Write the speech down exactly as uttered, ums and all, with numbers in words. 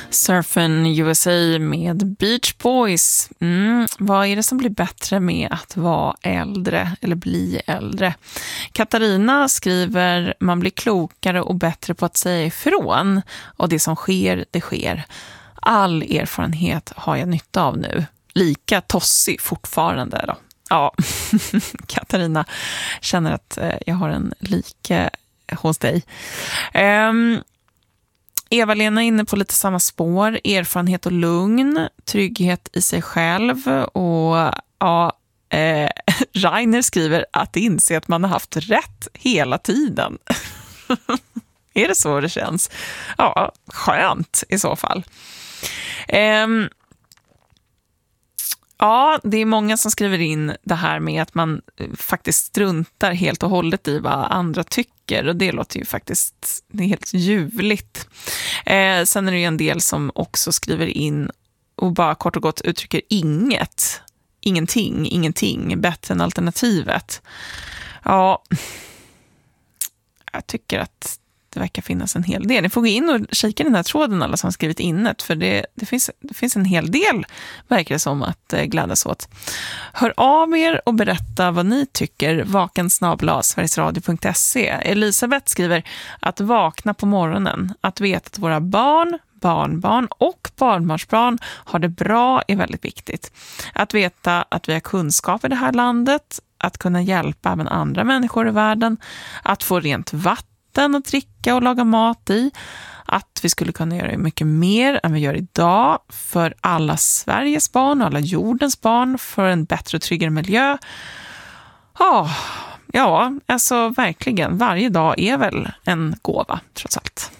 Surfen U S A med Beach Boys. Mm, vad är det som blir bättre med att vara äldre eller bli äldre? Katarina skriver: man blir klokare och bättre på att säga ifrån. Och det som sker, det sker. All erfarenhet har jag nytta av nu. Lika tossig fortfarande då. Ja, Katarina känner att jag har en like hos dig. Um, Eva-Lena är inne på lite samma spår. Erfarenhet och lugn, trygghet i sig själv. Och ja, eh, Rainer skriver att inse att man har haft rätt hela tiden. Är det så det känns? Ja, skönt i så fall. Um, Ja, det är många som skriver in det här med att man faktiskt struntar helt och hållet i vad andra tycker. Och det låter ju faktiskt, det är helt ljuvligt. Eh, sen är det ju en del som också skriver in och bara kort och gott uttrycker inget. Ingenting, ingenting. Bättre än alternativet. Ja, jag tycker att det verkar finnas en hel del. Ni får gå in och kika den här tråden, alla som har skrivit innet, för det, det, finns, det finns en hel del, verkar det som, att eh, glädjas åt. Hör av er och berätta vad ni tycker. Vaken snabel-a sverigesradio punkt se. Elisabeth skriver att vakna på morgonen, att veta att våra barn, barnbarn och barnbarnsbarn har det bra är väldigt viktigt. Att veta att vi har kunskap i det här landet, att kunna hjälpa även andra människor i världen, att få rent vatten att dricka och laga mat i, att vi skulle kunna göra mycket mer än vi gör idag för alla Sveriges barn och alla jordens barn, för en bättre och tryggare miljö. Ja, ja, alltså verkligen, varje dag är väl en gåva trots allt.